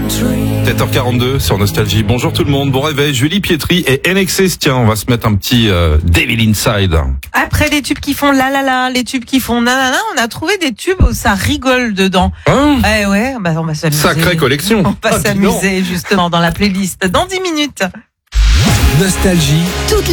7h42 sur Nostalgie. Bonjour tout le monde, bon réveil, Julie Pietri et NXS. Tiens, on va se mettre un petit Devil Inside. Après les tubes qui font la la la, les tubes qui font nanana, on a trouvé des tubes où ça rigole dedans. Ouais, bah on va s'amuser. Sacrée collection. On va s'amuser justement dans la playlist dans 10 minutes. Nostalgie.